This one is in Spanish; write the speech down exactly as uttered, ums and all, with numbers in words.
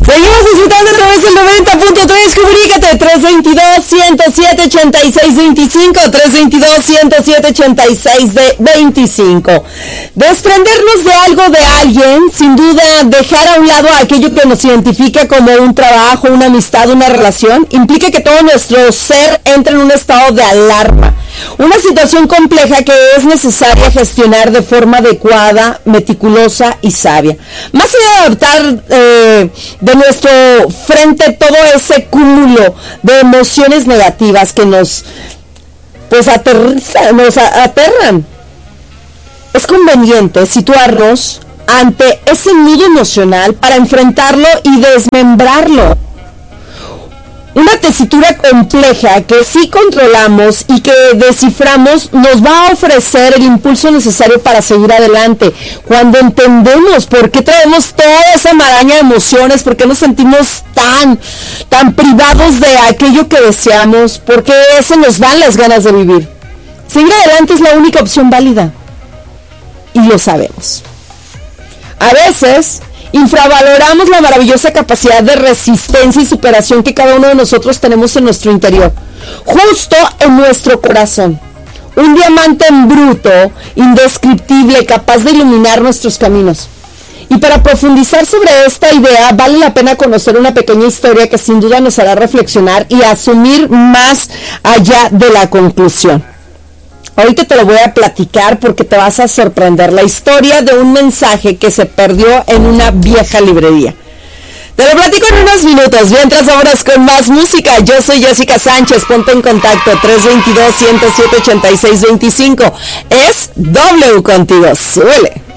Seguimos disfrutando a través del noventa punto tres. Comunícate tres veintidós, ciento siete, ochenta y seis veinticinco, tres veintidós, ciento siete, ochenta y seis veinticinco. Desprendernos de algo, de alguien, sin duda dejar a un lado aquello que nos identifica como un trabajo, una amistad, una relación, implica que todo nuestro ser entre en un estado de alarma. Una situación compleja que es necesaria gestionar de forma adecuada, meticulosa y sabia. Más allá de adoptar eh, de nuestro frente todo ese cúmulo de emociones negativas que nos, pues, aterrizan, nos aterran, es conveniente situarnos ante ese nudo emocional para enfrentarlo y desmembrarlo. Una tesitura compleja que si controlamos y que desciframos nos va a ofrecer el impulso necesario para seguir adelante. Cuando entendemos por qué traemos toda esa maraña de emociones, por qué nos sentimos tan, tan privados de aquello que deseamos, por qué se nos van las ganas de vivir. Seguir adelante es la única opción válida. Y lo sabemos. A veces infravaloramos la maravillosa capacidad de resistencia y superación que cada uno de nosotros tenemos en nuestro interior, justo en nuestro corazón. Un diamante en bruto, indescriptible, capaz de iluminar nuestros caminos. Y para profundizar sobre esta idea, vale la pena conocer una pequeña historia que sin duda nos hará reflexionar y asumir más allá de la conclusión. Ahorita te lo voy a platicar porque te vas a sorprender. La historia de un mensaje que se perdió en una vieja librería. Te lo platico en unos minutos. Mientras vámonos con más música. Yo soy Jessica Sánchez. Ponte en contacto. tres veintidós, ciento siete, ochenta y seis veinticinco. Es W contigo. Súbele.